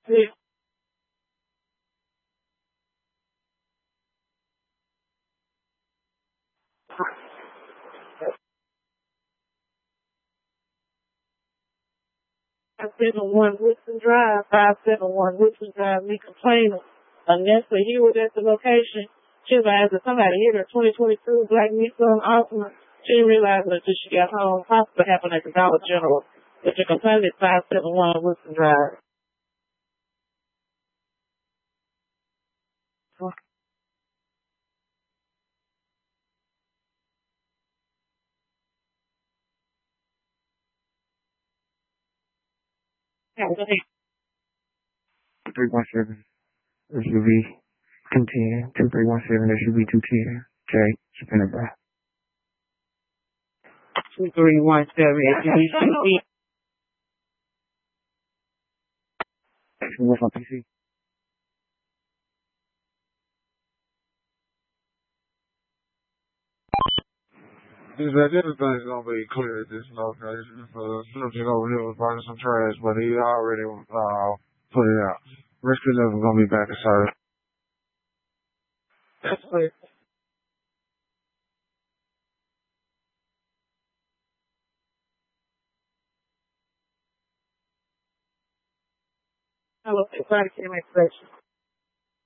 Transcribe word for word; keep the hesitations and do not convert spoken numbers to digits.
Yeah. five seven one Woodson Drive, five seven one Woodson Drive, me complaining. Vanessa Hewitt at the location. She advised that somebody hit her twenty twenty-two black Nissan Altima. She didn't realize it until she got home. Possibly happened at the Dollar General. But your complaint is five seven one Woodson Drive. three one seven S U V two ten, two three one seven S U V two ten, J, Japan by. two three one seven S U V two ten. What's on P C? This everything's gonna be clear at this location. Uh, something over here was burning some trash, but he already uh put it out. Rescue never gonna be back in service. That's clear. Hello, everybody, can I question?